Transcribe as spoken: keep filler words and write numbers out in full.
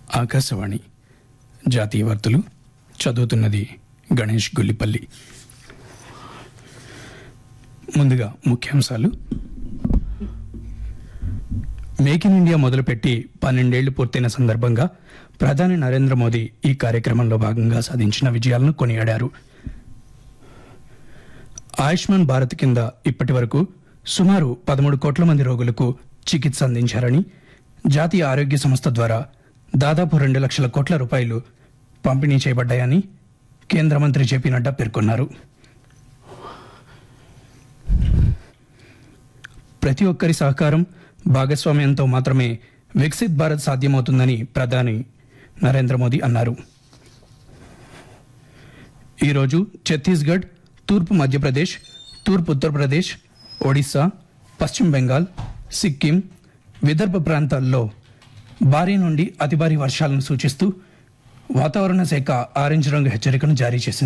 ఆకాశవాణి జాతీయ వార్తలు చదువుతున్నది గణేష్ గుల్లిపల్లి. ముందుగా ముఖ్యాంశాలు. మేక్ ఇన్ ఇండియా మొదలుపెట్టి పన్నెండేళ్లు పూర్తయిన సందర్భంగా ప్రధాని నరేంద్ర మోదీ ఈ కార్యక్రమంలో భాగంగా సాధించిన విజయాలను కొనియాడారు. ఆయుష్మాన్ భారత్ కింద ఇప్పటి వరకు సుమారు పదమూడు కోట్ల మంది రోగులకు చికిత్స అందించారని, జాతీయ ఆరోగ్య సంస్థ ద్వారా దాదాపు రెండు లక్షల కోట్ల రూపాయలు పంపిణీ చేయబడ్డాయని కేంద్ర మంత్రి జేపీ నడ్డా పేర్కొన్నారు. ప్రతి ఒక్కరి సహకారం, భాగస్వామ్యంతో మాత్రమే వికసిత్ భారత్ సాధ్యమవుతుందని ప్రధాని నరేంద్ర మోదీ అన్నారు. ఈరోజు ఛత్తీస్గఢ్, తూర్పు మధ్యప్రదేశ్, తూర్పు ఉత్తరప్రదేశ్, ఒడిశా, పశ్చిమ బెంగాల్, సిక్కిం, విదర్భ ప్రాంతాల్లో భారీ నుండి అతి భారీ వర్షాలను సూచిస్తూ వాతావరణ శాఖ ఆరెంజ్ రంగు హెచ్చరికను జారీ చేసింది.